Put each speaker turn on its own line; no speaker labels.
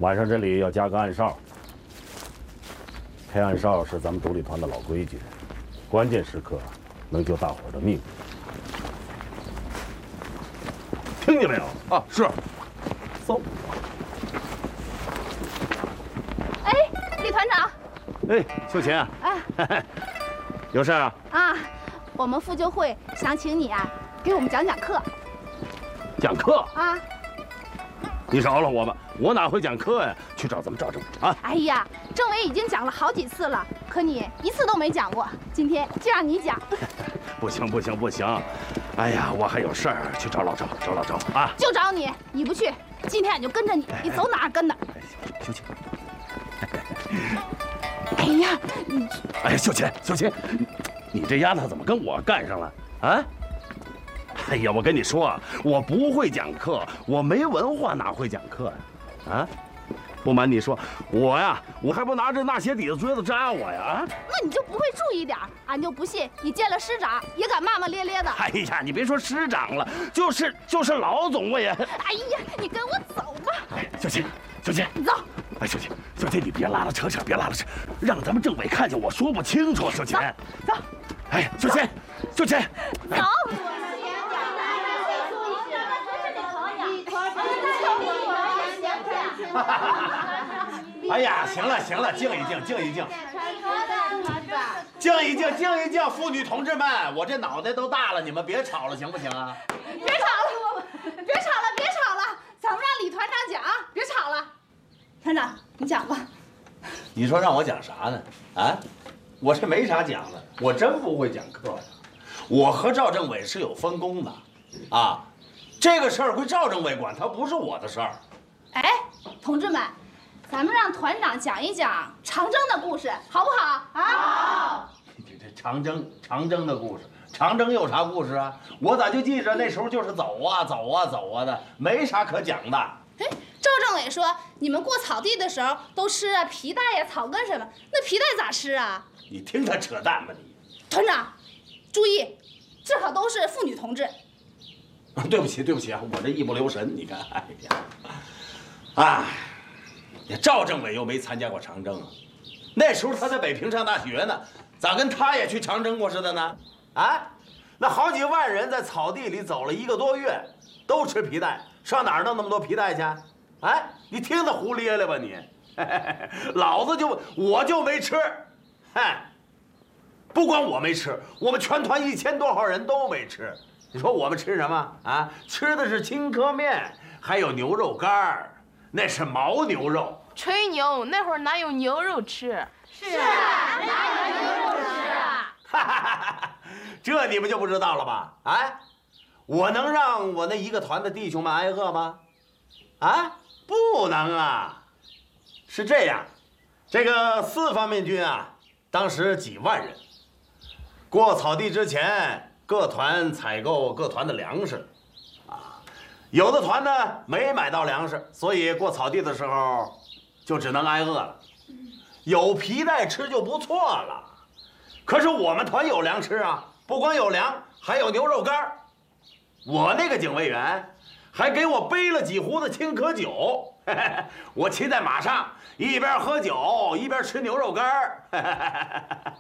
晚上这里要加个暗哨，配暗哨是咱们独立团的老规矩，关键时刻能救大伙儿的命。听见没有？
啊，是。
走。
哎，李团长。
哎，秀琴啊。
哎。
有事啊？
啊，我们妇救会想请你啊，给我们讲讲课。
讲课
啊？
你饶了我吧，我哪会讲课呀？去找咱们赵政委啊！
哎呀，政委已经讲了好几次了，可你一次都没讲过，今天就让你讲。
不行不行不行！哎呀，我还有事儿，去找老赵，找老赵啊！
就找你，你不去，今天俺就跟着你，你走哪儿跟哪儿。
秀琴。
哎呀，你！
哎呀，秀琴，秀琴，你这丫头怎么跟我干上了啊？哎呀，我跟你说，我不会讲课，我没文化，哪会讲课呀？啊！不瞒你说，我还不拿着那鞋底子锥子扎我呀？啊！
那你就不会注意点儿？俺就不信你见了师长也敢骂骂咧咧的。
哎呀，你别说师长了，就是老总我也……
哎呀，你跟我走吧。
哎，秀琴，秀琴，
你走。
哎，秀琴，秀琴，你别拉拉扯扯，别拉拉扯，让咱们政委看见我说不清楚。秀琴，
走。
哎，秀琴，秀琴，
走。
哎呀，行了行了，静一静，静一静，静一静，静一静，妇女同志们，我这脑袋都大了，你们别吵了，行不行啊？
别吵了，别吵了，别吵了，咱们让李团长讲，别吵了。团长，你讲吧。
你说让我讲啥呢？啊，我这没啥讲的，我真不会讲课呀。我和赵政委是有分工的，啊，这个事儿归赵政委管，它不是我的事儿。
哎，同志们，咱们让团长讲一讲长征的故事，好不好？啊，好。
这长征的故事，长征有啥故事啊？我咋就记着那时候就是走啊走啊走啊的，没啥可讲的。
哎，赵政委说你们过草地的时候都吃啊皮带呀、草根什么，那皮带咋吃啊？
你听他扯淡吧你！
团长，注意，这可都是妇女同志。
对不起对不起啊，我这一不留神，你看，哎呀。哎，赵政委又没参加过长征啊，那时候他在北平上大学呢，咋跟他也去长征过似的呢？啊，那好几万人在草地里走了1个多月，都吃皮带，上哪儿弄那么多皮带去？哎，你听他胡咧咧吧你，老子我就没吃，嗨，不光我没吃，我们全团1000多号人都没吃。你说我们吃什么啊？吃的是青稞面，还有牛肉干儿。那是牦牛肉，
吹牛！那会儿哪有牛肉吃？
是啊，哪有牛肉吃
啊？这你们就不知道了吧？哎，我能让我那一个团的弟兄们挨饿吗？啊，不能啊！是这样，这个4方面军啊，当时几万人，过草地之前，各团采购各团的粮食。有的团呢没买到粮食，所以过草地的时候就只能挨饿了。有皮带吃就不错了。可是我们团有粮吃啊，不光有粮，还有牛肉干。我那个警卫员还给我背了几壶子青稞酒，我骑在马上，一边喝酒一边吃牛肉干。